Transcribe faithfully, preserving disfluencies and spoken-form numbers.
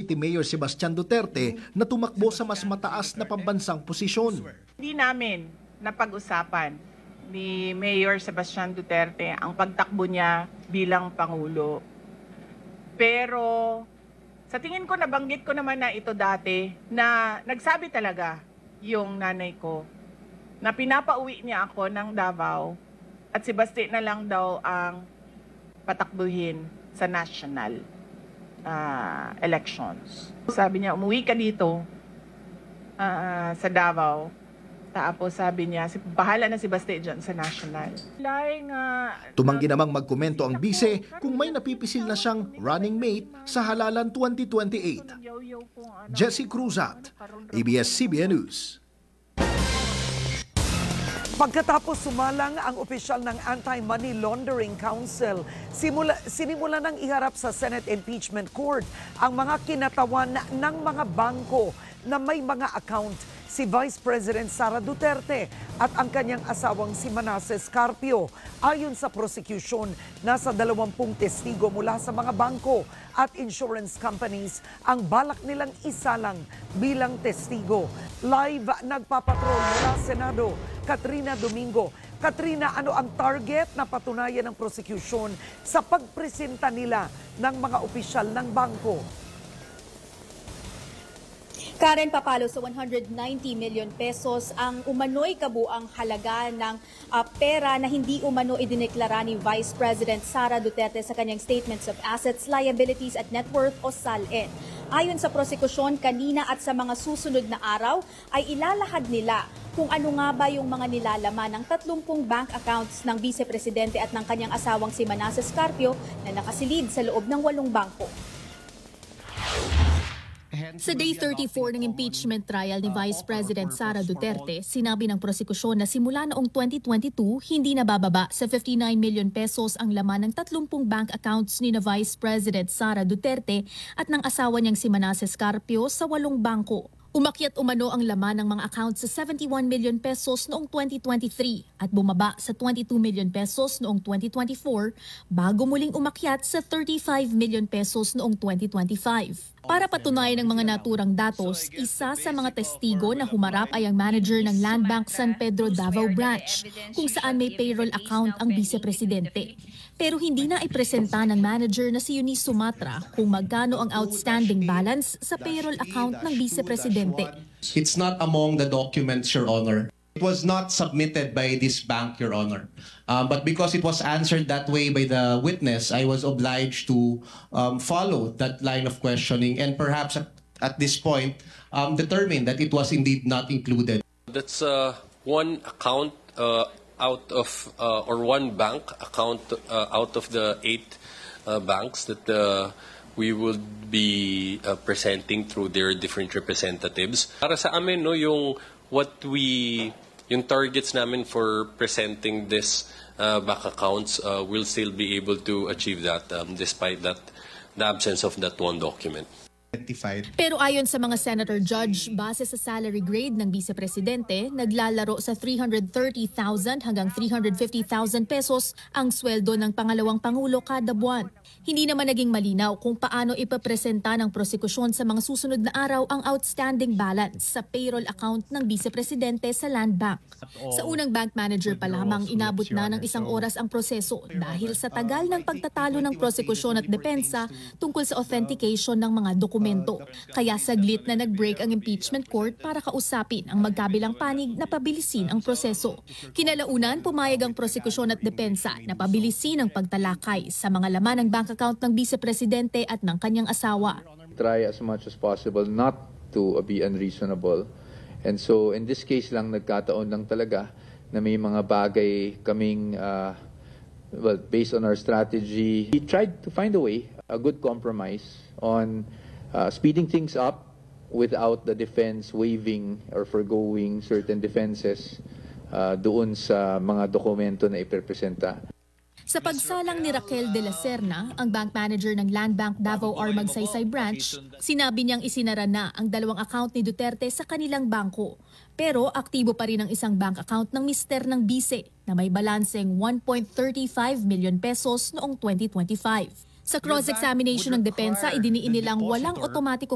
City Mayor Sebastian Duterte na tumakbo sa mas mataas na pambansang posisyon. Hindi namin napag-usapan ni Mayor Sebastian Duterte ang pagtakbo niya bilang Pangulo. Pero sa tingin ko, nabanggit ko naman na ito dati, na nagsabi talaga yung nanay ko na pinapauwi niya ako ng Davao at si Basti na lang daw ang patakbuhin sa national uh, elections. Sabi niya, umuwi ka dito uh, sa Davao. Tapos sabi niya, bahala na si Basti dyan sa national. Lying, uh, Tumanggi namang magkomento ang bise kung may napipisil na siyang running mate sa halalan twenty twenty-eight. Jesse Cruzat, A B S C B N News. Pagkatapos sumalang ang opisyal ng Anti-Money Laundering Council, simula, sinimula ng iharap sa Senate Impeachment Court ang mga kinatawan ng mga bangko na may mga account si Vice President Sara Duterte at ang kanyang asawang si Manasseh Carpio. Ayon sa prosecution, nasa dalawampung testigo mula sa mga bangko at insurance companies ang balak nilang isalang bilang testigo. Live nagpapatrol mula Senado, Katrina Domingo. Katrina, ano ang target na patunayan ng prosecution sa pagpresenta nila ng mga opisyal ng bangko? Karen, papalo sa one hundred ninety million pesos ang umano'y kabuang halaga ng uh, pera na hindi umano idineklara ni Vice President Sara Duterte sa kanyang Statements of Assets, Liabilities at Net Worth o S A L N. Ayon sa prosekusyon, kanina at sa mga susunod na araw ay ilalahad nila kung ano nga ba yung mga nilalaman ng tatlumpung bank accounts ng Vice Presidente at ng kanyang asawang si Manasseh Carpio na nakasilid sa loob ng walong bangko. Sa day thirty-four ng impeachment trial ni Vice President Sara Duterte, sinabi ng prosekusyon na simula noong twenty twenty-two, hindi nabababa sa fifty-nine million pesos ang laman ng tatlumpung bank accounts ni na Vice President Sara Duterte at ng asawa niyang si Manasseh Carpio sa walong bangko. Umakyat umano ang laman ng mga accounts sa seventy-one million pesos noong twenty twenty-three at bumaba sa twenty-two million pesos noong twenty twenty-four bago muling umakyat sa thirty-five million pesos noong twenty twenty-five. Para patunayan ng mga naturang datos, isa sa mga testigo na humarap ay ang manager ng Land Bank San Pedro Davao Branch, kung saan may payroll account ang vice-presidente. Pero hindi na ipresenta ng manager na si Eunice Sumatra kung magkano ang outstanding balance sa payroll account ng vice-presidente. It's not among the documents, Your Honor. It was not submitted by this bank, Your Honor. Um, but because it was answered that way by the witness, I was obliged to um, follow that line of questioning and perhaps at, at this point um, determine that it was indeed not included. That's uh, one account uh, out of, uh, or one bank account uh, out of the eight uh, banks that uh, we will be uh, presenting through their different representatives. Para sa amin, no, yung what we yung targets namin for presenting this uh, bank accounts, uh, will still be able to achieve that um, despite that the absence of that one document. Pero ayon sa mga senator judge, base sa salary grade ng vice-presidente, naglalaro sa three hundred thirty thousand hanggang three hundred fifty thousand pesos ang sweldo ng pangalawang pangulo kada buwan. Hindi naman naging malinaw kung paano ipapresenta ng prosekusyon sa mga susunod na araw ang outstanding balance sa payroll account ng vice-presidente sa Land Bank. Sa unang bank manager pa lamang inabot na ng isang oras ang proseso dahil sa tagal ng pagtatalo ng prosekusyon at depensa tungkol sa authentication ng mga dokumento. Kaya saglit na nag-break ang impeachment court para kausapin ang magkabilang panig na pabilisin ang proseso. Kinalaunan, pumayag ang prosekusyon at depensa na pabilisin ang pagtalakay sa mga laman ng bank account ng vice-presidente at ng kanyang asawa. Try as much as possible not to be unreasonable. And so in this case lang nagkataon lang talaga na may mga bagay kaming uh, well, based on our strategy, we tried to find a way, a good compromise on uh, speeding things up without the defense waiving or forgoing certain defenses uh, doon sa mga dokumento na ipepresenta. Sa pagsalang ni Raquel de la Serna, ang bank manager ng Land Bank Davao R. Magsaysay Branch, sinabi niyang isinara na ang dalawang account ni Duterte sa kanilang bangko. Pero aktibo pa rin ang isang bank account ng mister ng bise na may balanseng one point three five million pesos noong twenty twenty-five. Sa cross-examination ng depensa, idiniin nilang walang otomatikong